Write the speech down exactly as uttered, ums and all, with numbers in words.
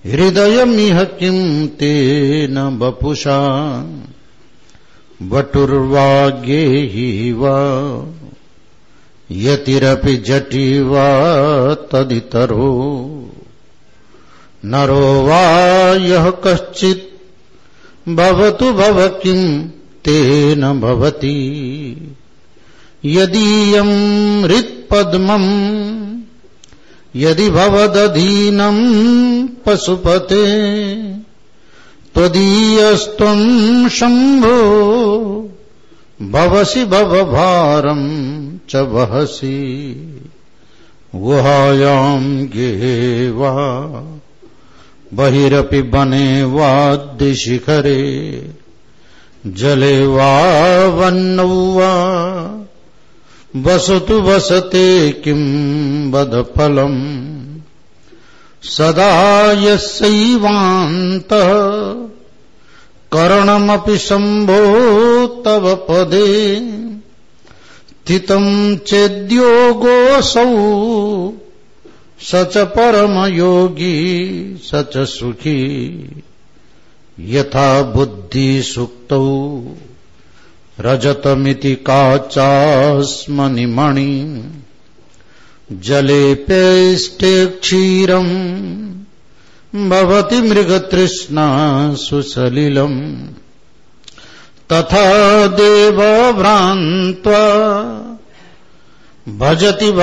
हृदयमिह किं तेन वपुषा वटुर्वाग्येहि वा यतिरपि जटी वा तदितरो नरो वा यः कश्चित् भवतु भव किं तेन भवति यदीयं हृत्पद्मम् यदि भवदधीनं पशुपते त्वदीयस्त्वं शम्भो भवसि भवभारं च वहसि गुहायां गेहे वा बहिरपि वने वा दिशिखरे जले वा वन्नौ वा वसतु वसते किं वद फलम् सदा यस्यैवान्तः करणमपि शम्भो तव पदे स्थितं चेद्योगोऽसौ स च परमयोगी स च सुखी यथा बुद्धिसुक्तौ रजतमिति काचास्मनिमणि जले पेष्टे क्षीरम् भवति मृगतृष्णा सुसलिलम् तथा देव भ्रान्त्वा भजति